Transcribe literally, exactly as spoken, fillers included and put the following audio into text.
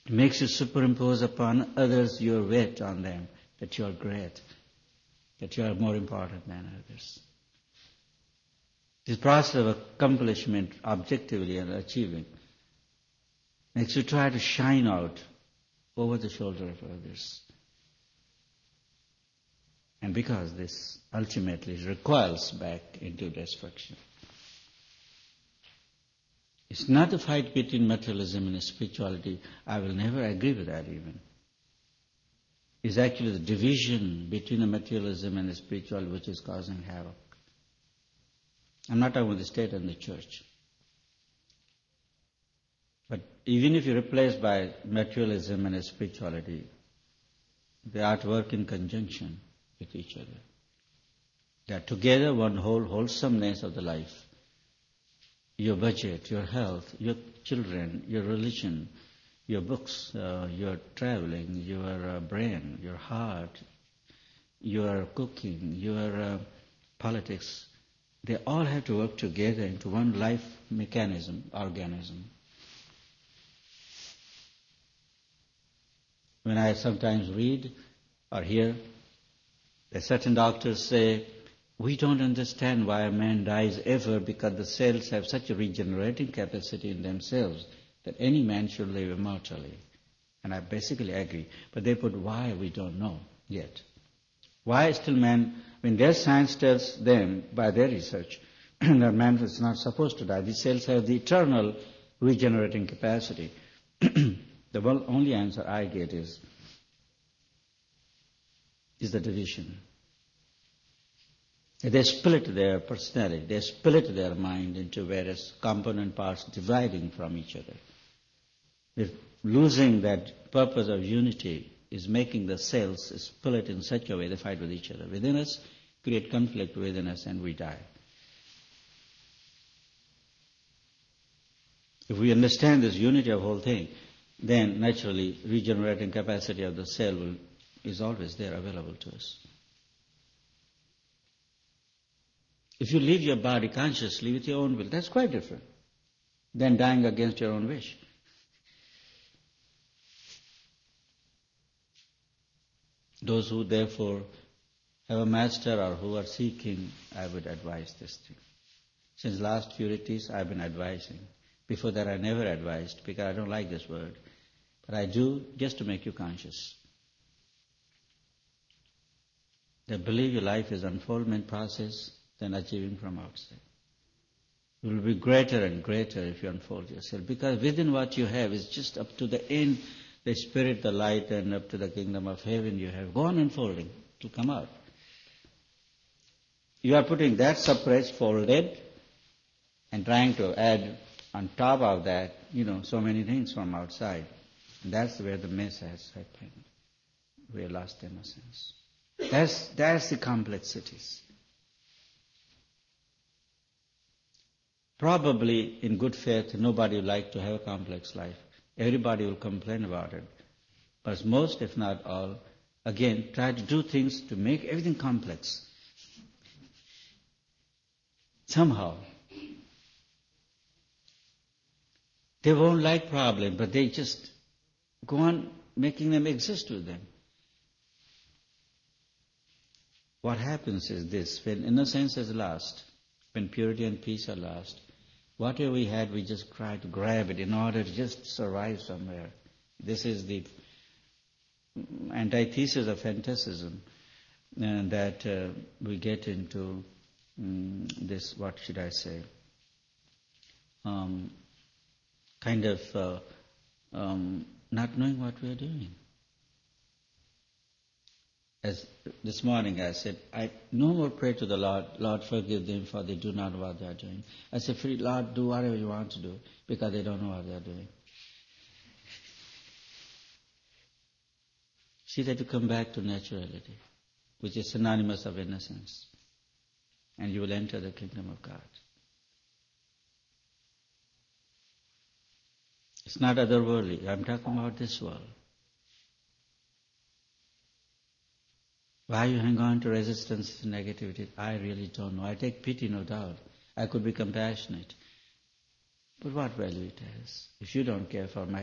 It makes you superimpose upon others your weight on them, that you are great, that you are more important than others. This process of accomplishment objectively and achieving makes you try to shine out over the shoulder of others. And because this ultimately recoils back into destruction. It's not a fight between materialism and spirituality. I will never agree with that even. It's actually the division between the materialism and the spirituality which is causing havoc. I'm not talking about the state and the church. But even if you replace by materialism and spirituality, they are to work in conjunction with each other. They are together one whole wholesomeness of the life. Your budget, your health, your children, your religion, your books, uh, your traveling, your uh, brain, your heart, your cooking, your uh, politics, they all have to work together into one life mechanism, organism. When I sometimes read or hear that certain doctors say, we don't understand why a man dies ever because the cells have such a regenerating capacity in themselves that any man should live immortally. And I basically agree. But they put why we don't know yet. Why still man, when their science tells them by their research that man is not supposed to die, these cells have the eternal regenerating capacity. The only answer I get is, is the division. They split their personality, they split their mind into various component parts dividing from each other. If losing that purpose of unity is making the cells split in such a way they fight with each other. Within us, create conflict within us and we die. If we understand this unity of the whole thing, then naturally regenerating capacity of the cell will, is always there available to us. If you leave your body consciously with your own will, that's quite different than dying against your own wish. Those who therefore have a master or who are seeking, I would advise this thing. Since last few retreats I've been advising. Before that I never advised because I don't like this word. But I do just to make you conscious. That believe your life is unfoldment process than achieving from outside. You will be greater and greater if you unfold yourself. Because within what you have is just up to the end, the spirit, the light, and up to the kingdom of heaven you have. Go on unfolding to come out. You are putting that suppressed, folded, and trying to add on top of that, you know, so many things from outside. And that's where the mess has happened. We are lost innocence. That's, that's the complexities. Probably in good faith, nobody would like to have a complex life. Everybody will complain about it. But most, if not all, again, try to do things to make everything complex. Somehow. They won't like problems, but they just go on making them exist with them. What happens is this, when innocence is lost, when purity and peace are lost, whatever we had, we just try to grab it in order to just survive somewhere. This is the antithesis of fantasism, and that uh, we get into um, this, what should I say, um, kind of uh, um, not knowing what we are doing. As this morning I said, I no more pray to the Lord, Lord forgive them for they do not know what they are doing. I said, free Lord, do whatever you want to do because they don't know what they are doing. See that you come back to naturality, which is synonymous of innocence, and you will enter the kingdom of God. It's not otherworldly. I'm talking about this world. Why you hang on to resistance and negativity? I really don't know. I take pity, no doubt. I could be compassionate. But what value it has if you don't care for my